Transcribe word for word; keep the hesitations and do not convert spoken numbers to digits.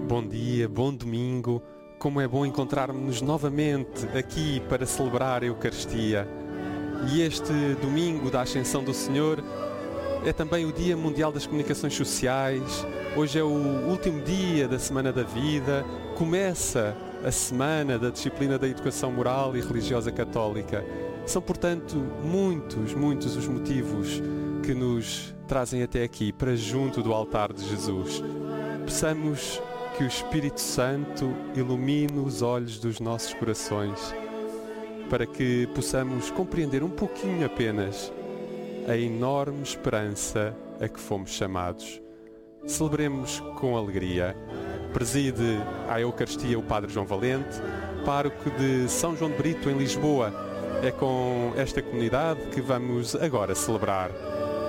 Bom dia, bom domingo. Como é bom encontrarmos-nos novamente aqui para celebrar a Eucaristia. E este domingo da Ascensão do Senhor é também o Dia Mundial das Comunicações Sociais. Hoje é o último dia da Semana da Vida. Começa a Semana da Disciplina da Educação Moral e Religiosa Católica. São, portanto, muitos, muitos os motivos que nos trazem até aqui, para junto do altar de Jesus. Peçamos que o Espírito Santo ilumine os olhos dos nossos corações, para que possamos compreender um pouquinho apenas a enorme esperança a que fomos chamados. Celebremos com alegria. Preside a Eucaristia o Padre João Valente, pároco de São João de Brito, em Lisboa. É com esta comunidade que vamos agora celebrar